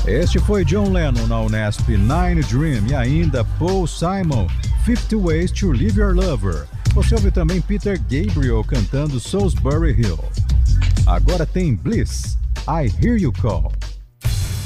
Este foi John Lennon na Unesp, Nine Dream, e ainda Paul Simon, 50 Ways to Leave Your Lover. Você ouve também Peter Gabriel cantando Salisbury Hill. Agora tem Bliss, I Hear You Call.